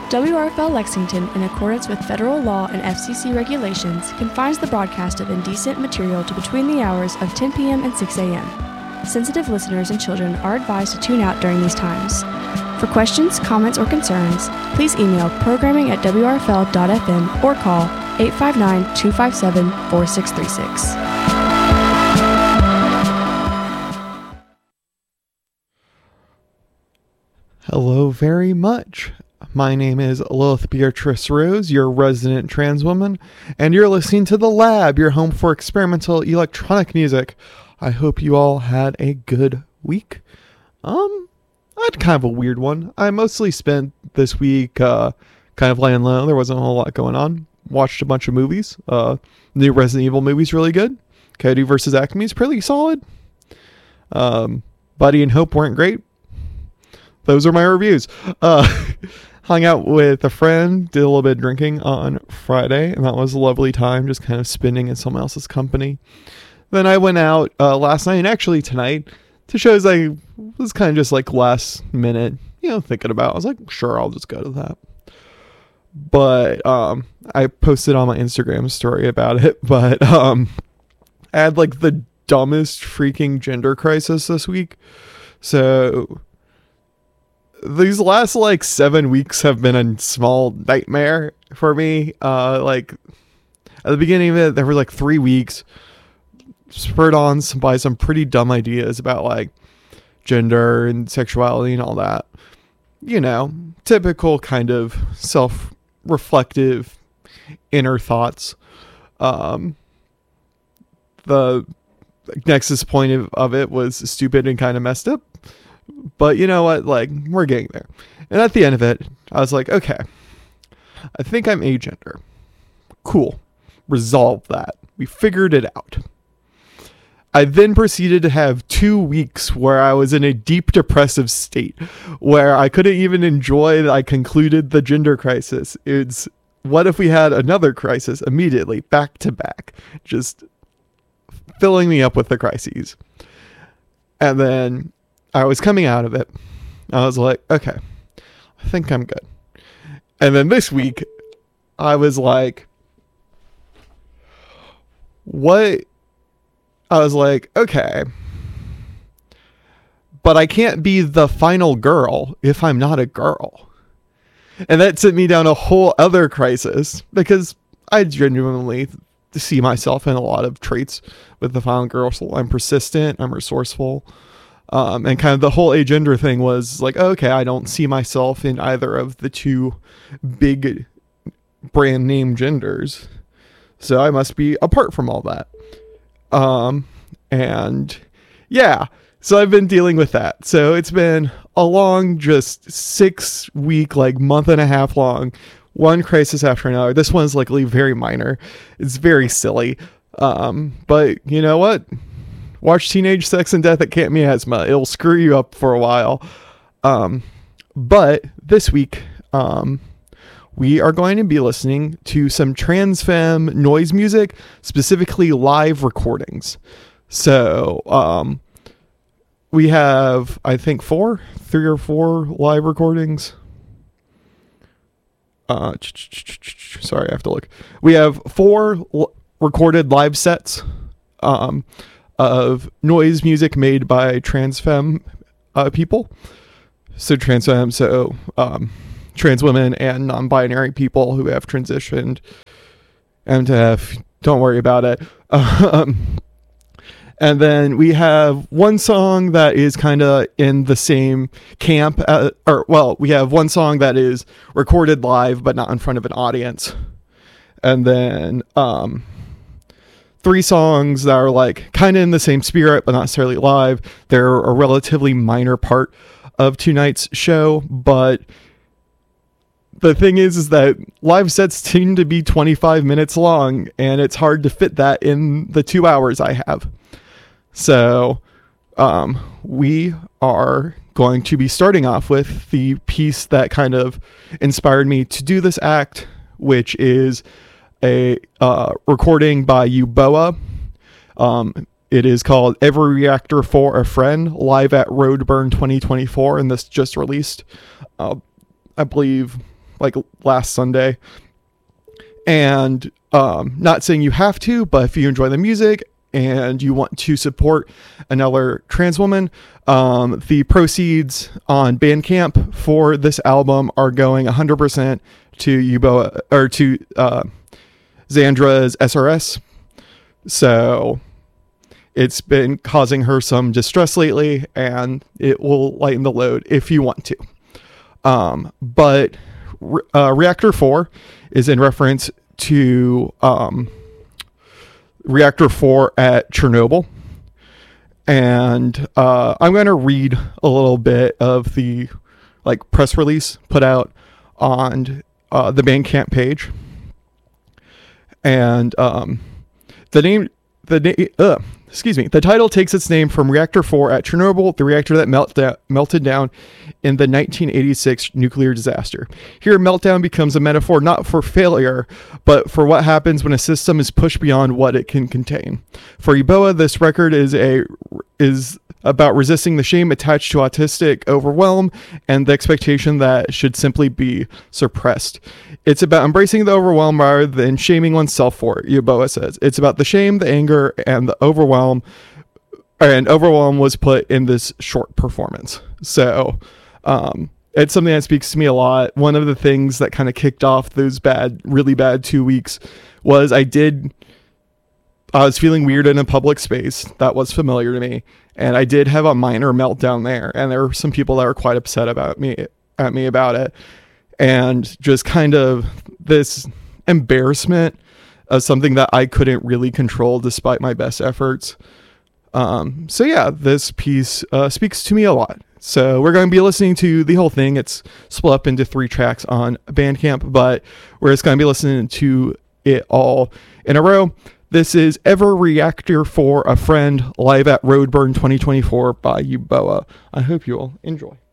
WRFL Lexington, in accordance with federal law and FCC regulations, confines the broadcast of indecent material to between the hours of 10 p.m. and 6 a.m. Sensitive listeners and children are advised to tune out during these times. For questions, comments, or concerns, please email programming@wrfl.fm or call 859-257-4636. Hello very much. My name is Lilith Beatrice Rose, your resident trans woman, and you're listening to The Lab, your home for experimental electronic music. I hope you all had a good week. I had kind of a weird one. I mostly spent this week kind of laying low. There wasn't a whole lot going on. Watched a bunch of movies. New Resident Evil movie's really good. Cody vs. Acme is pretty solid. Buddy and Hope weren't great. Those are my reviews. Hung out with a friend, did a little bit of drinking on Friday, and that was a lovely time, just kind of spending in someone else's company. Then I went out last night, and actually tonight, to shows I was kind of just like last minute, thinking about. I was like, sure, I'll just go to that. But I posted on my Instagram story about it, but I had like the dumbest freaking gender crisis this week. So these last like 7 weeks have been a small nightmare for me. Like at the beginning of it, there were like 3 weeks spurred on by some pretty dumb ideas about like gender and sexuality and all that. Typical kind of self-reflective inner thoughts. The nexus point of it was stupid and kind of messed up. But you know what? Like, we're getting there. And at the end of it, I was like, okay, I think I'm agender. Cool. Resolve that. We figured it out. I then proceeded to have 2 weeks where I was in a deep depressive state, where I couldn't even enjoy that I concluded the gender crisis. It's, what if we had another crisis immediately, back to back, just filling me up with the crises. And then I was coming out of it. I was like, okay, I think I'm good. And then this week, I was like, what? I was like, okay, but I can't be the final girl if I'm not a girl. And that sent me down a whole other crisis, because I genuinely see myself in a lot of traits with the final girl. So I'm persistent, I'm resourceful. And kind of the whole agender thing was like, okay, I don't see myself in either of the two big brand name genders. So I must be apart from all that. And yeah, so I've been dealing with that. So it's been a long, just 6 week, like month and a half long, one crisis after another. This one's like very minor. It's very silly. But you know what? Watch Teenage Sex and Death at Camp Miasma. It'll screw you up for a while. But this week, we are going to be listening to some trans femme noise music, specifically live recordings. So, we have, I think, 3 or 4 live recordings. Sorry, I have to look. We have 4 recorded live sets, of noise music made by trans femme people. So trans femme, trans women and non-binary people who have transitioned. MTF, don't worry about it. And then we have one song that is kind of in the same camp, we have one song that is recorded live but not in front of an audience. And then 3 songs that are like kind of in the same spirit but not necessarily live. They're a relatively minor part of tonight's show, but the thing is that live sets tend to be 25 minutes long, and it's hard to fit that in the 2 hours I have. So we are going to be starting off with the piece that kind of inspired me to do this act, which is a recording by Uboa. It is called Every Reactor for a Friend, live at Roadburn 2024, and this just released, I believe, like last Sunday. And not saying you have to, but if you enjoy the music and you want to support another trans woman, the proceeds on Bandcamp for this album are going 100% to Yuboa, or to Xandra's SRS. So it's been causing her some distress lately, and it will lighten the load if you want to. But Reactor 4 is in reference to Reactor 4 at Chernobyl. And I'm going to read a little bit of the press release put out on the Bandcamp page. And the title takes its name from Reactor 4 at Chernobyl, the reactor that melted down in the 1986 nuclear disaster. Here, meltdown becomes a metaphor not for failure, but for what happens when a system is pushed beyond what it can contain. For Yuboa, this record is about resisting the shame attached to autistic overwhelm and the expectation that should simply be suppressed. It's about embracing the overwhelm rather than shaming oneself for it, Yuboa says. It's about the shame, the anger, and the overwhelm. And overwhelm was put in this short performance. So it's something that speaks to me a lot. One of the things that kind of kicked off those really bad 2 weeks was I was feeling weird in a public space that was familiar to me. And I did have a minor meltdown there. And there were some people that were quite upset at me about it. And just kind of this embarrassment of something that I couldn't really control despite my best efforts. So yeah, this piece speaks to me a lot. So we're going to be listening to the whole thing. It's split up into 3 tracks on Bandcamp, but we're just going to be listening to it all in a row. This is Ever Reactor for a Friend live at Roadburn 2024 by Yuboa. I hope you all enjoy.